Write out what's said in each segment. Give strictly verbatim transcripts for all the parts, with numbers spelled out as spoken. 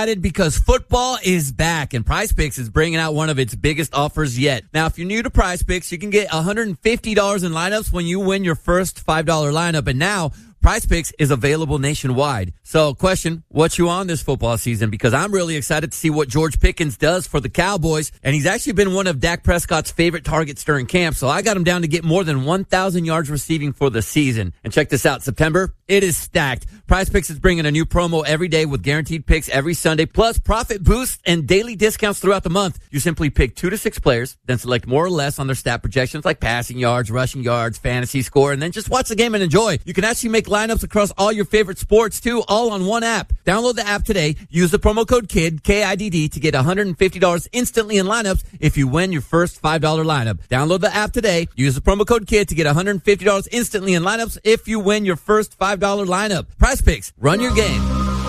Because football is back and Prize Picks is bringing out one of its biggest offers yet. Now, if you're new to Prize Picks, you can get one hundred fifty dollars in lineups when you win your first five dollar lineup. And now, Prize Picks is available nationwide. So, question, what you on this football season? Because I'm really excited to see what George Pickens does for the Cowboys. And he's actually been one of Dak Prescott's favorite targets during camp. So I got him down to get more than one thousand yards receiving for the season. And check this out, September, it is stacked. Prize Picks is bringing a new promo every day with guaranteed picks every Sunday, plus profit boosts and daily discounts throughout the month. You simply pick two to six players, then select more or less on their stat projections like passing yards, rushing yards, fantasy score, and then just watch the game and enjoy. You can actually make lineups across all your favorite sports too, all on one app. Download the app today. Use the promo code KID, K I D D, to get one hundred fifty dollars instantly in lineups if you win your first five dollar lineup. Download the app today. Use the promo code KID to get one hundred fifty dollars instantly in lineups if you win your first five dollar lineup. Prize Picks. Run your game.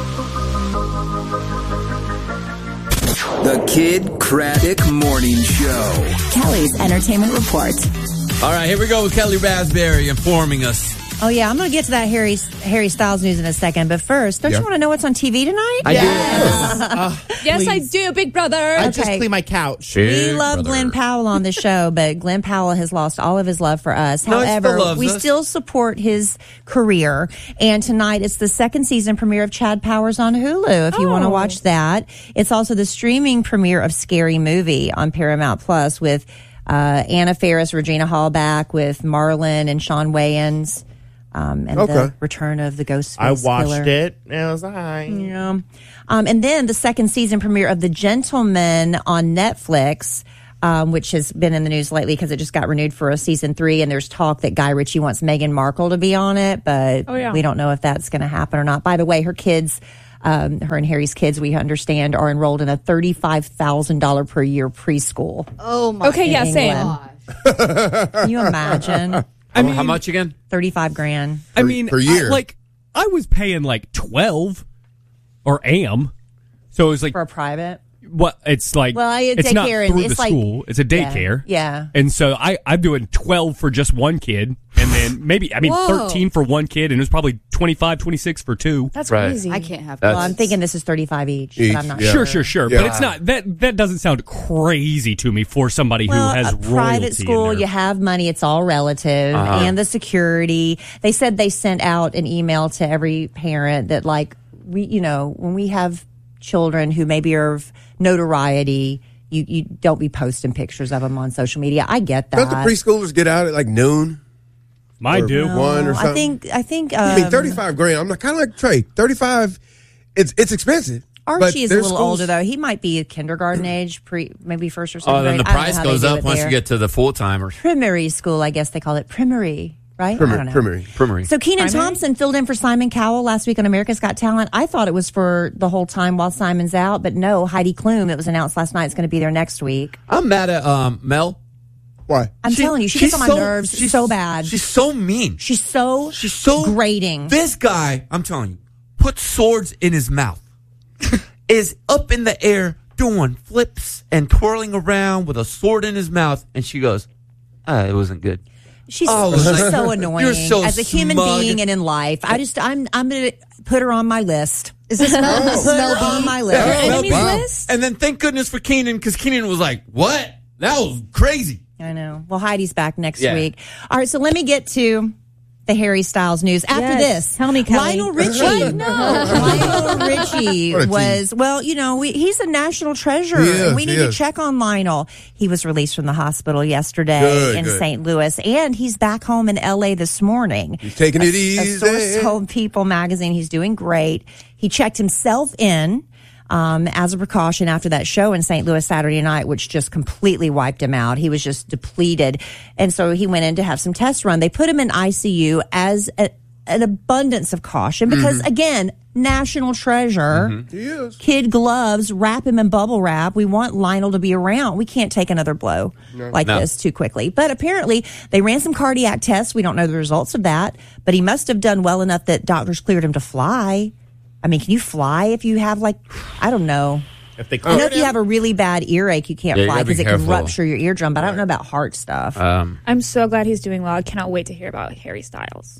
The Kid Craddock Morning Show. Kelly's Entertainment Report. All right, here we go with Kelly Raspberry informing us. Oh, yeah, I'm going to get to that Harry Harry Styles news in a second. But first, don't Yeah. you want to know what's on T V tonight? I yes. do. Uh, Yes, I please. do, Big Brother. I Okay. just clean my couch. We love Glenn Powell on the show, but Glenn Powell has lost all of his love for us. No, he still However, loves we us. still support his career. And tonight, it's the second season premiere of Chad Powers on Hulu, if you want to Oh. watch that. It's also the streaming premiere of Scary Movie on Paramount Plus with uh, Anna Faris, Regina Hallback, with Marlon and Sean Wayans. Um, and Okay. the return of the Ghostface I watched Killer. it. And I was like, Yeah. Um, and then the second season premiere of The Gentleman on Netflix, um, which has been in the news lately because it just got renewed for a season three. And there's talk that Guy Ritchie wants Meghan Markle to be on it, but Oh, yeah. we don't know if that's going to happen or not. By the way, her kids, um, her and Harry's kids, we understand, are enrolled in a thirty-five thousand dollars per year preschool. Oh my. Okay, yeah, in same. England. Can you imagine? I mean, how much again? thirty-five grand. I mean, per year. I, like I was paying like twelve, or am, so it was like For a private? what it's like. Well, I- it's not daycare and through it's the like- school; it's a Yeah. daycare. Yeah. and so I I'm doing twelve for just one kid, and then maybe I mean Whoa. thirteen for one kid, and it was probably twenty-five, twenty-six for two. That's Right. crazy. I can't have That's- Well, I'm thinking this is thirty-five each, Each, but I'm not yeah. Sure, sure, sure, Yeah. but it's not that. That doesn't sound crazy to me for somebody Well, who has a royalty private in school, there. you have money, it's all relative, Uh-huh. and the security. They said they sent out an email to every parent that, like, we, you know, when we have children who maybe are of notoriety, you, you don't be posting pictures of them on social media. I get that. Don't the preschoolers get out at like noon? Mine Or do. One or something? I think, I think, um, I mean, thirty-five grand. I'm not kind of like Trey. thirty-five, it's it's expensive. but Archie is a there's little schools- older though. He might be kindergarten age, pre maybe first or second Oh, then grade. the I don't know price how they goes do up it once there. you get to the full timers. Primary school, I guess they call it primary, right? I don't Primary. know. primary. Primary. So Kenan Thompson filled in for Simon Cowell last week on America's Got Talent. I thought it was for the whole time while Simon's out, but no, Heidi Klum, it was announced last night, is going to be there next week. I'm mad at um, Mel. Why? I'm She- telling you, she she's gets on my so- nerves she's- so bad. She's so mean. She's so She's so grating. This guy, I'm telling you, put swords in his mouth. Is up in the air doing flips and twirling around with a sword in his mouth, and she goes, "Ah, it wasn't good." She's, Oh, she's like, so annoying you're so as a human smug. being and in life. I just, I'm, I'm going to put her on my list. Is this Put her on my list. Your enemies wow. list? And then thank goodness for Keenan, because Keenan was like, "What? That was crazy." I know. Well, Heidi's back next Yeah. week. All right, so let me get to the Harry Styles news. After Yes. this, Tell me, Kelly. Lionel Richie. What? No. Lionel Richie What a was, well, you know, we, he's a national treasure. He is, and we he need to is. check on Lionel. He was released from the hospital yesterday Good, in good. Saint Louis, and he's back home in L A this morning. He's taking A- it A easy. source told People magazine he's doing great. He checked himself in um, as a precaution after that show in Saint Louis Saturday night, which just completely wiped him out. He was just depleted. And so he went in to have some tests run. They put him in I C U as a, an abundance of caution because, Mm-hmm. again, national treasure. He is. Kid gloves, wrap him in bubble wrap. We want Lionel to be around. We can't take another blow like No. this too quickly. But apparently, they ran some cardiac tests. We don't know the results of that, but he must have done well enough that doctors cleared him to fly. I mean, can you fly if you have, like, I don't know. if they I know if you have a really bad earache, you can't Yeah, you fly gotta be because it can careful. rupture your eardrum, but I don't know about heart stuff. Um, I'm so glad he's doing well. I cannot wait to hear about Harry Styles.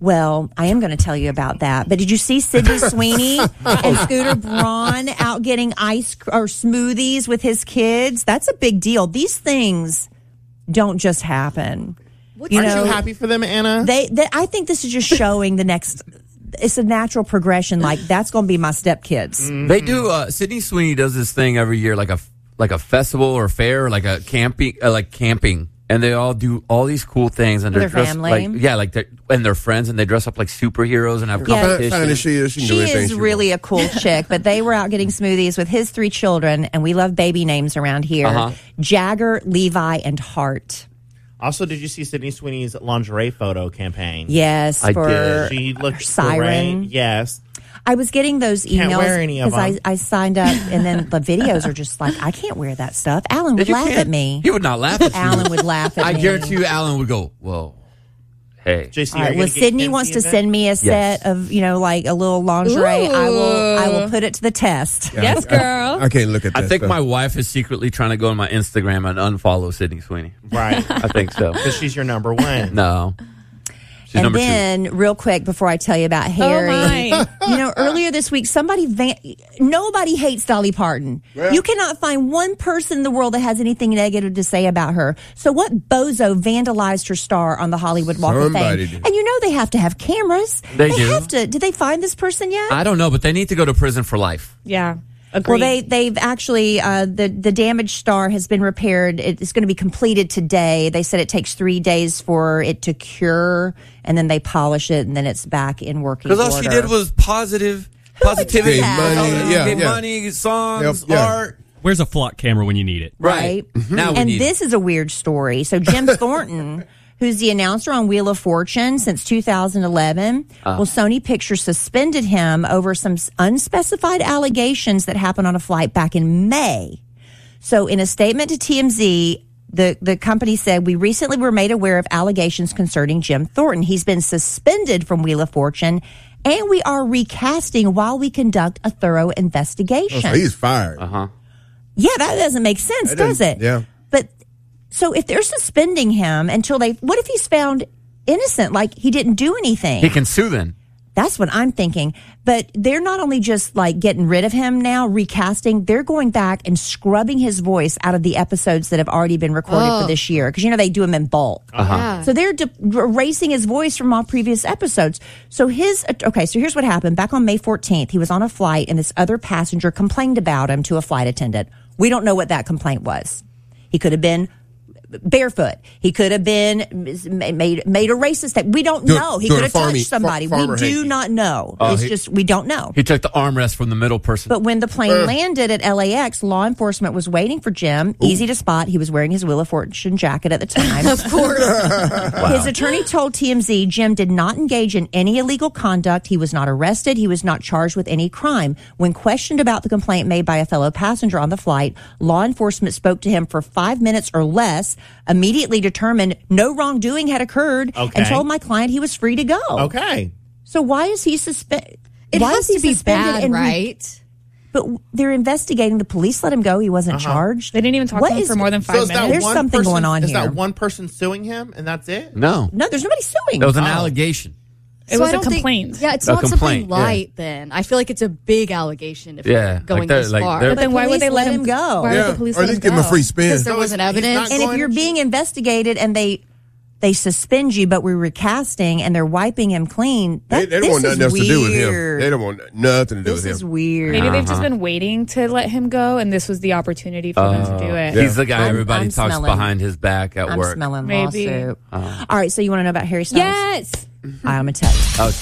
Well, I am going to tell you about that. But did you see Sydney Sweeney and Scooter Braun out getting ice cr- or smoothies with his kids? That's a big deal. These things don't just happen. You Aren't know, you happy for them, Anna? They, they, I think this is just showing the next. It's a natural progression. Like that's going to be my stepkids. Mm-hmm. They do. Uh, Sydney Sweeney does this thing every year, like a like a festival or fair, like a camping, uh, like camping. And they all do all these cool things, and With they're their dressed family. like yeah, like they're, and their friends, and they dress up like superheroes and have Yeah. competition. Fine as she is, she can do She anything is she really wants. a cool chick, but they were out getting smoothies with his three children, and we love baby names around here. Uh-huh. Jagger, Levi, and Hart. Also, did you see Sydney Sweeney's lingerie photo campaign? Yes, I for did. She looked Siren. great. Yes. I was getting those Can't emails wear any of because I, them. I signed up, and then the videos are just like, I can't wear that stuff. Alan would You laugh can't- at me. He would not laugh at you. Alan would laugh at I me. guarantee you, Alan would go, "Well, hey." J C, All are right. you Well, gonna get Sydney Kenzie wants to a bit? send me a set Yes. of, you know, like a little lingerie. I will. I will put it to the test. Yes, girl. I can't look at that I think stuff. my wife is secretly trying to go on my Instagram and unfollow Sydney Sweeney. Right. I think so. Because she's your number one. No, she's And number two. then, real quick, before I tell you about Harry, my. you know, earlier this week, somebody, van- nobody hates Dolly Parton. Well- You cannot find one person in the world that has anything negative to say about her. So what bozo vandalized her star on the Hollywood Walk Somebody of Fame? did. And you know they have to have cameras. They do. have to. Did they find this person yet? I don't know, but they need to go to prison for life. Yeah. Well, Agreed. they they've actually uh, the the damaged star has been repaired. It's going to be completed today. They said it takes three days for it to cure, and then they polish it, and then it's back in working order. Because all she did was positive, positivity, Get money, yeah, Get yeah. money, songs, Yep, yeah. art. Where's a flock camera when you need it? Right. Now we and need this is a weird story. So Jim Thornton, who's the announcer on Wheel of Fortune since two thousand eleven, Uh. well, Sony Pictures suspended him over some unspecified allegations that happened on a flight back in May. So in a statement to T M Z, the, the company said, we recently were made aware of allegations concerning Jim Thornton. He's been suspended from Wheel of Fortune, and we are recasting while we conduct a thorough investigation. Oh, so he's fired. Uh-huh. Yeah, that doesn't make sense, That does it? doesn't- yeah. But so if they're suspending him until they, what if he's found innocent, like he didn't do anything? He can sue then. That's what I'm thinking. But they're not only just like getting rid of him now, recasting, they're going back and scrubbing his voice out of the episodes that have already been recorded Oh. for this year. Because, you know, they do them in bulk. Yeah. So they're de- erasing his voice from all previous episodes. So his, okay, so here's what happened. Back on May fourteenth, he was on a flight and this other passenger complained about him to a flight attendant. We don't know what that complaint was. He could have been barefoot. He could have been made made a racist thing. We don't Doing- know. He doing could have farmy- touched somebody. far- We farmer do hate. not know. Oh, it's he- just we don't know. He took the armrest from the middle person. But when the plane landed at L A X, law enforcement was waiting for Jim. Easy to spot. He was wearing his Wheel of Fortune jacket at the time. Of course. His attorney told T M Z Jim did not engage in any illegal conduct. He was not arrested. He was not charged with any crime. When questioned about the complaint made by a fellow passenger on the flight, law enforcement spoke to him for five minutes or less, immediately determined no wrongdoing had occurred, Okay. and told my client he was free to go. Okay. So why is he suspended? It why has is he to be suspended bad, and re- right? But they're investigating. The police let him go. He wasn't charged. They didn't even talk What to him is- for more than five So is that minutes. There's one something person, going on is here. that one person suing him and that's it? no. No, there's nobody suing. That was an Oh. allegation. It So was I a don't think- complaint. yeah, it's A not complaint, something yeah. light then. I feel like it's a big allegation if Yeah, you're going like they're- this like far. they're- But then why would they police let let him him go? Why Yeah. would the police or let at him least give him a go? free spin. Because there So wasn't he's- he's evidence. not And if going you're to- being investigated and they they suspend you, but we're recasting and they're wiping him clean, They, that, they don't this want nothing is else to do with him. weird. They don't want nothing to do This with is him. weird. Maybe they've just been waiting to let him go, and this was the opportunity for them to do it. Yeah. He's the guy I'm- everybody I'm talks smelling- behind his back at I'm work. smelling Maybe. lawsuit. All right, so you want to know about Harry Styles? Yes. I'm going to tell you. Oh,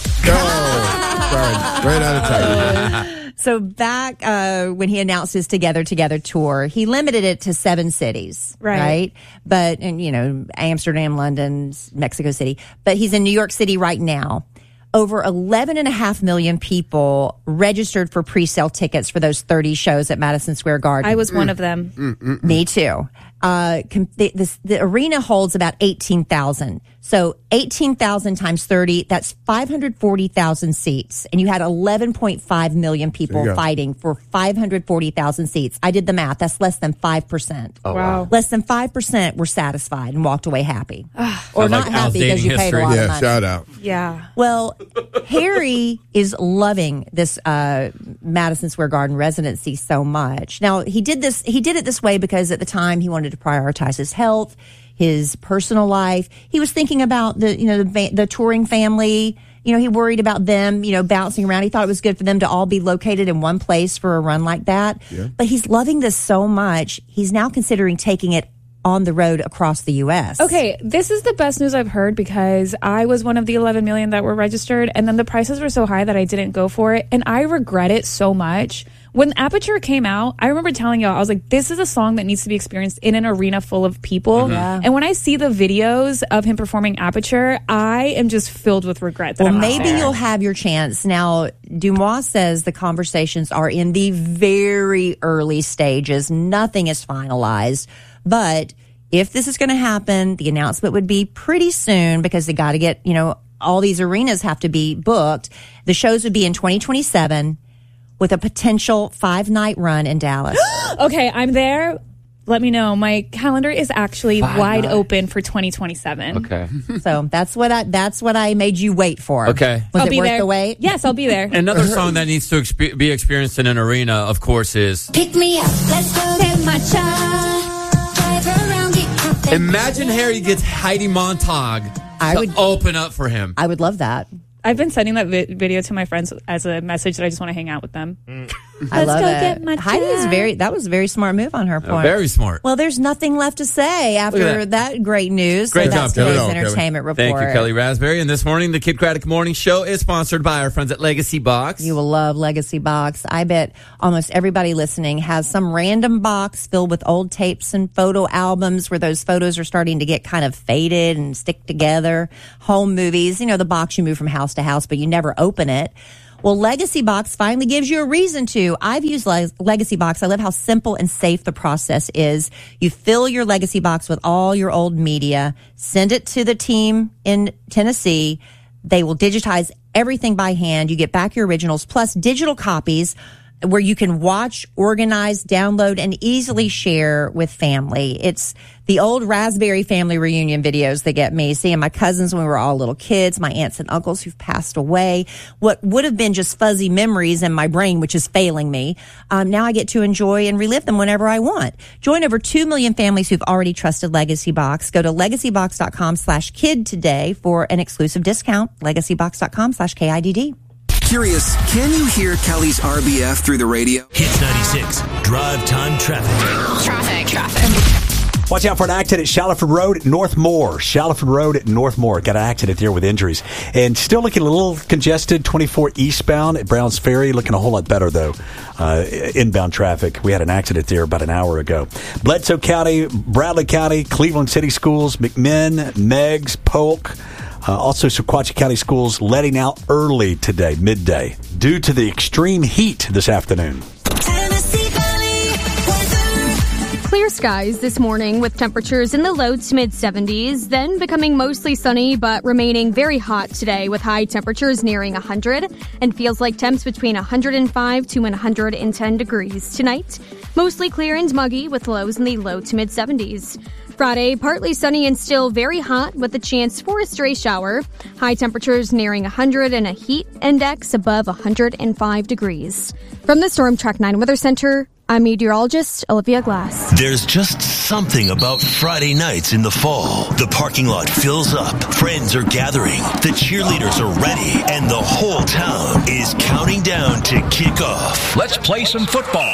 Oh, sorry. Right out of time. So back uh, when he announced his Together Together tour, he limited it to seven cities, Right. right? But, and you know, Amsterdam, London, Mexico City. But he's in New York City right now. Over eleven and a half million people registered for pre-sale tickets for those thirty shows at Madison Square Garden. I was one of them. Me too. Uh, com- the, this, the arena holds about eighteen thousand. So eighteen thousand times thirty, that's five hundred forty thousand seats. And you had eleven point five million people fighting for five hundred forty thousand seats. I did the math. That's less than five percent. Oh, wow. Less than five percent were satisfied and walked away happy. or Sounds not like happy because you paid a lot Yeah, of money. shout out. Yeah. Well, Harry is loving this uh, Madison Square Garden residency so much. Now, he did this. He did it this way because at the time he wanted to prioritize his health, his personal life. He was thinking about the, you know, the, the touring family. You know, he worried about them, you know, bouncing around. He thought it was good for them to all be located in one place for a run like that. Yeah. But he's loving this so much. He's now considering taking it on the road across the U S. Okay, this is the best news I've heard because I was one of the eleven million that were registered, and then the prices were so high that I didn't go for it, and I regret it so much. When Aperture came out, I remember telling y'all, I was like, this is a song that needs to be experienced in an arena full of people. Mm-hmm. Yeah. And when I see the videos of him performing Aperture, I am just filled with regret that Well, I'm not maybe there. you'll have your chance. Now, Dumois says the conversations are in the very early stages. Nothing is finalized. But if this is going to happen, the announcement would be pretty soon because they got to get, you know, all these arenas have to be booked. The shows would be in twenty twenty-seven with a potential five-night run in Dallas. Okay, I'm there. Let me know. My calendar is actually Five wide nights. open for twenty twenty-seven. Okay. So that's what I that's what I made you wait for. Okay. Was I'll it be worth there. the wait? Yes, I'll be there. Another song that needs to expe- be experienced in an arena, of course, is Pick me up, let's go get my child. Drive around, get coffee. imagine Harry gets Heidi Montag I to would- open up for him. I would love that. I've been sending that vi- video to my friends as a message that I just want to hang out with them. I Let's love go it. get my Heidi is child. very that was a very smart move on her part. Very smart. Well, there's nothing left to say Look after at that. that. great news. Great so that's job, Kelly. today's Good job, entertainment report. Thank you, Kelly Raspberry. And this morning, the Kid Craddock Morning Show is sponsored by our friends at Legacy Box. You will love Legacy Box. I bet almost everybody listening has some random box filled with old tapes and photo albums where those photos are starting to get kind of faded and stick together. Home movies, you know, the box you move from house to house, but you never open it. Well, Legacy Box finally gives you a reason to. I've used Le- Legacy Box. I love how simple and safe the process is. You fill your Legacy Box with all your old media, send it to the team in Tennessee. They will digitize everything by hand. You get back your originals plus digital copies where you can watch, organize, download, and easily share with family. It's the old Raspberry family reunion videos that get me, seeing my cousins when we were all little kids, my aunts and uncles who've passed away, what would have been just fuzzy memories in my brain, which is failing me. Um, now I get to enjoy and relive them whenever I want. Join over two million families who've already trusted Legacy Box. Go to legacybox.com slash kid today for an exclusive discount. legacybox.com slash K I D D. Curious, can you hear Kelly's R B F through the radio? Hits ninety-six. Drive time traffic. Traffic, traffic. Watch out for an accident at Shallowford Road at Northmore. Shallowford Road at Northmore. Got an accident there with injuries. And still looking a little congested, twenty-four eastbound at Browns Ferry. Looking a whole lot better, though. Uh, inbound traffic. We had an accident there about an hour ago. Bledsoe County, Bradley County, Cleveland City Schools, McMinn, Meigs, Polk. Uh, also, Sequatchie County Schools letting out early today, midday, due to the extreme heat this afternoon. Clear skies this morning with temperatures in the low to mid seventies, then becoming mostly sunny but remaining very hot today with high temperatures nearing one hundred and feels like temps between one hundred five to one hundred ten degrees tonight. Mostly clear and muggy with lows in the low to mid seventies. Friday, partly sunny and still very hot with a chance for a stray shower. High temperatures nearing one hundred and a heat index above one hundred five degrees. From the Storm Track nine Weather Center, I'm meteorologist Olivia Glass. There's just something about Friday nights in the fall. The parking lot fills up. Friends are gathering. The cheerleaders are ready. And the whole town is counting down to kick off. Let's play some football.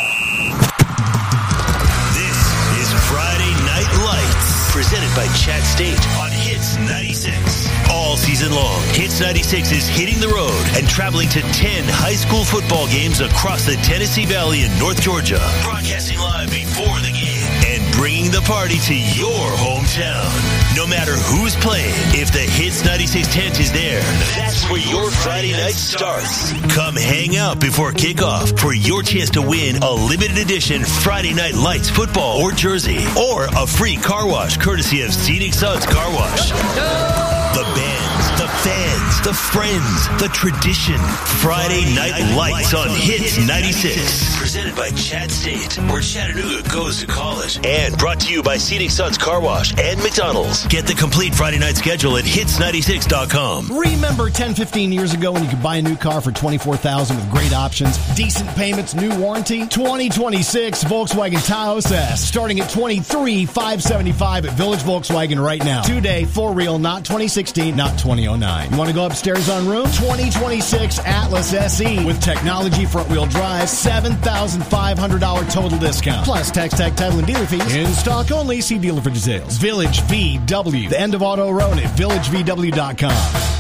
This is Friday Night Lights, presented by Chat State on Hits ninety-six. All season long, Hits ninety-six is hitting the road and traveling to ten high school football games across the Tennessee Valley in North Georgia. Broadcasting live before the game and bringing the party to your hometown. No matter who's playing, if the Hits ninety-six tent is there, that's where your Friday night starts. Come hang out before kickoff for your chance to win a limited edition Friday Night Lights football or jersey, or a free car wash courtesy of Scenic Suds Car Wash. The bands, the fans, the friends, the tradition. Friday Night Lights on Hits ninety-six. Presented by Chat State, where Chattanooga goes to college. And brought to you by Scenic Suds Car Wash and McDonald's. Get the complete Friday night schedule at hits ninety-six dot com. Remember ten, fifteen years ago when you could buy a new car for twenty-four thousand dollars with great options, decent payments, new warranty? twenty twenty-six Volkswagen Taos S, starting at twenty-three thousand five hundred seventy-five dollars at Village Volkswagen right now. Two-day, for real, not twenty sixteen, not twenty oh nine. You want to go upstairs on room? twenty twenty-six Atlas S E with technology front-wheel drive, seven thousand five hundred dollars total discount. Plus tax, tag, title, and dealer fees. In stock only. See dealer for details. Village V W. The end of Auto Road at village v w dot com.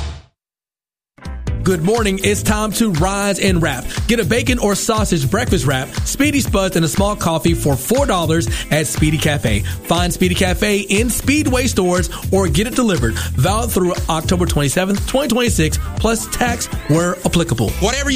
Good morning. It's time to rise and wrap. Get a bacon or sausage breakfast wrap, Speedy Spuds, and a small coffee for four dollars at Speedy Cafe. Find Speedy Cafe in Speedway stores or get it delivered. Valid through October twenty-seventh, twenty twenty-six, plus tax where applicable. Whatever you